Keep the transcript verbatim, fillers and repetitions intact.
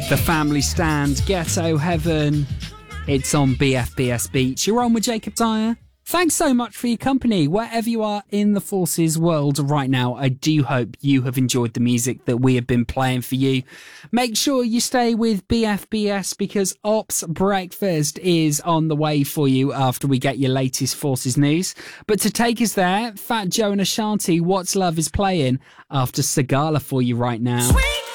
The Family Stand, Ghetto Heaven. It's on B F B S Beach. You're on with Jacob Dyer. Thanks so much for your company. Wherever you are in the Forces world right now, I do hope you have enjoyed the music that we have been playing for you. Make sure you stay with B F B S because Ops Breakfast is on the way for you after we get your latest Forces news. But to take us there, Fat Joe and Ashanti, What's Love is playing after Sagala for you right now. Sweet.